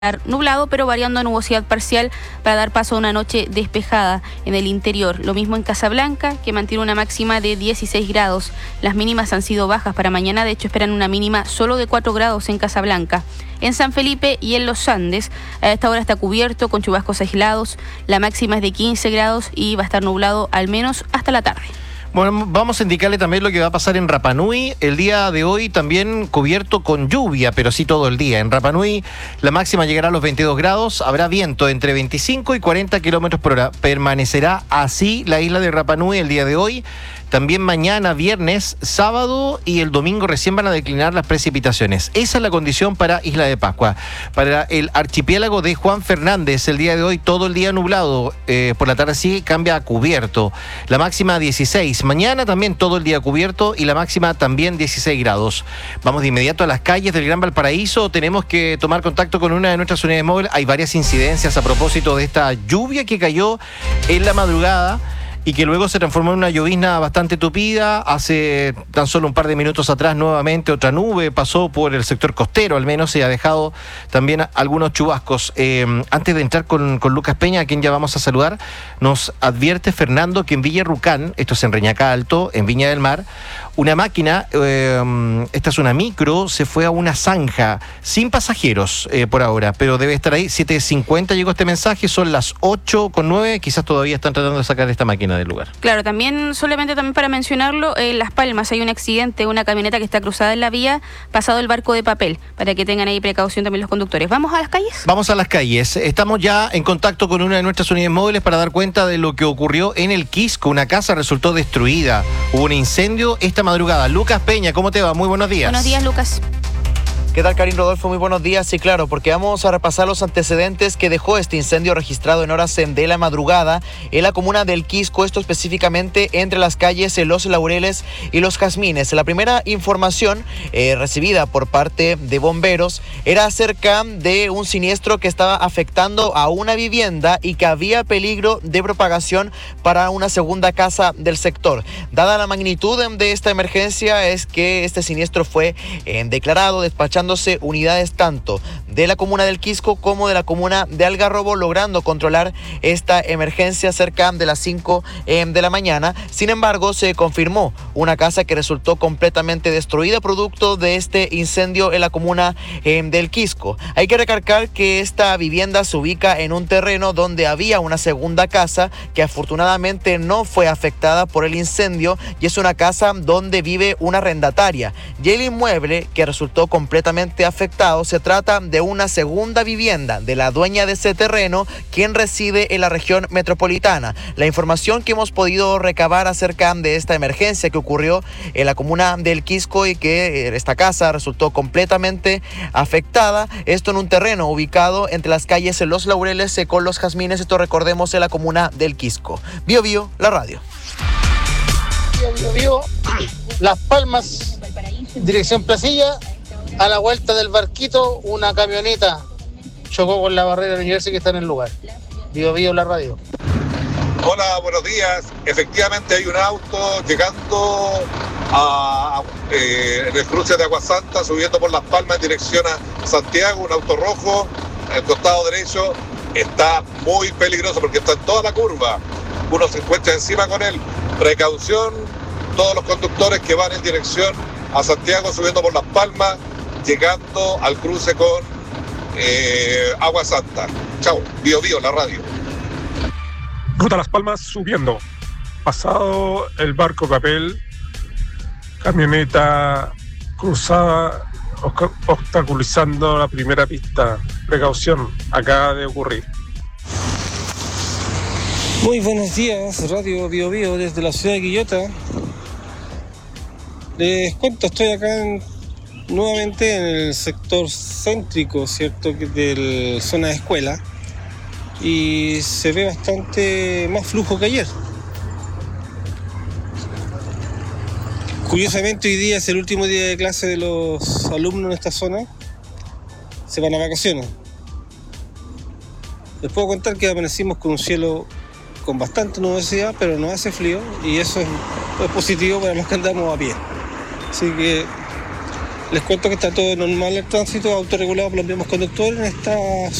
nublado, pero variando a nubosidad parcial para dar paso a una noche despejada en el interior. Lo mismo en Casablanca, que mantiene una máxima de 16 grados. Las mínimas han sido bajas para mañana, de hecho esperan una mínima solo de 4 grados en Casablanca. En San Felipe y en los Andes, a esta hora está cubierto con chubascos aislados. La máxima es de 15 grados y va a estar nublado al menos hasta la tarde. Bueno, vamos a indicarle también lo que va a pasar en Rapa Nui. El día de hoy también cubierto con lluvia, pero sí todo el día. En Rapa Nui la máxima llegará a los 22 grados, habrá viento entre 25 y 40 kilómetros por hora. Permanecerá así la isla de Rapa Nui el día de hoy. También mañana, viernes, sábado y el domingo recién van a declinar las precipitaciones. Esa es la condición para Isla de Pascua. Para el archipiélago de Juan Fernández, el día de hoy todo el día nublado. Por la tarde sí cambia a cubierto. La máxima 16. Mañana también todo el día cubierto y la máxima también 16 grados. Vamos de inmediato a las calles del Gran Valparaíso. Tenemos que tomar contacto con una de nuestras unidades móviles. Hay varias incidencias a propósito de esta lluvia que cayó en la madrugada y que luego se transformó en una llovizna bastante tupida. Hace tan solo un par de minutos atrás nuevamente otra nube pasó por el sector costero, al menos, y ha dejado también algunos chubascos. Antes de entrar con Lucas Peña, a quien ya vamos a saludar, nos advierte Fernando que en Villa Rucán, esto es en Reñaca Alto, en Viña del Mar, una máquina, esta es una micro, se fue a una zanja, sin pasajeros por ahora, pero debe estar ahí. 7:50 llegó este mensaje, son las 8:09, quizás todavía están tratando de sacar esta máquina del lugar. Claro, también para mencionarlo, en Las Palmas hay un accidente, una camioneta que está cruzada en la vía, pasado el barco de papel, para que tengan ahí precaución también los conductores. ¿Vamos a las calles? Vamos a las calles. Estamos ya en contacto con una de nuestras unidades móviles para dar cuenta de lo que ocurrió en el Quisco. Una casa resultó destruida. Hubo un incendio esta madrugada. Lucas Peña, ¿cómo te va? Muy buenos días. Buenos días, Lucas. ¿Qué tal, Karin Rodolfo? Muy buenos días. Sí, claro, porque vamos a repasar los antecedentes que dejó este incendio registrado en horas de la madrugada en la comuna del Quisco, esto específicamente entre las calles Los Laureles y Los Jazmines. La primera información recibida por parte de bomberos era acerca de un siniestro que estaba afectando a una vivienda y que había peligro de propagación para una segunda casa del sector. Dada la magnitud de esta emergencia, es que este siniestro fue declarado, despachado unidades tanto de la comuna del Quisco como de la comuna de Algarrobo, logrando controlar esta emergencia cerca de las 5 de la mañana. Sin embargo, se confirmó una casa que resultó completamente destruida producto de este incendio en la comuna del Quisco. Hay que recalcar que esta vivienda se ubica en un terreno donde había una segunda casa que afortunadamente no fue afectada por el incendio y es una casa donde vive una arrendataria. Y el inmueble que resultó completamente afectado se trata de una segunda vivienda de la dueña de ese terreno, quien reside en la región metropolitana. La información que hemos podido recabar acerca de esta emergencia que ocurrió en la comuna del Quisco y que esta casa resultó completamente afectada, esto en un terreno ubicado entre las calles Los Laureles con Los Jazmines, esto recordemos en la comuna del Quisco. Bio Bio, la radio. Bio Bio, Las Palmas, dirección Placilla. A la vuelta del barquito, una camioneta chocó con la barrera de Universidad que está en el lugar. Bio Bio, la radio. Hola, buenos días. Efectivamente hay un auto llegando en el cruce de Agua Santa, subiendo por Las Palmas en dirección a Santiago, un auto rojo, al costado derecho. Está muy peligroso porque está en toda la curva. Uno se encuentra encima con él. Precaución, todos los conductores que van en dirección a Santiago, subiendo por Las Palmas, llegando al cruce con Agua Santa. Chao, Bio Bio, la radio. Ruta Las Palmas subiendo. Pasado el barco papel, camioneta cruzada, obstaculizando la primera pista. Precaución, acaba de ocurrir. Muy buenos días, Radio Bio Bio desde la ciudad de Quillota. Les cuento, estoy acá nuevamente en el sector céntrico, ¿cierto?, de la zona de escuela, y se ve bastante más flujo que ayer. Curiosamente, hoy día es el último día de clase de los alumnos en esta zona. Se van a vacaciones. Les puedo contar que amanecimos con un cielo con bastante nubosidad, pero no hace frío, y eso es positivo para los que andamos a pie. Así que Les cuento que está todo normal el tránsito autorregulado por los mismos conductores en esta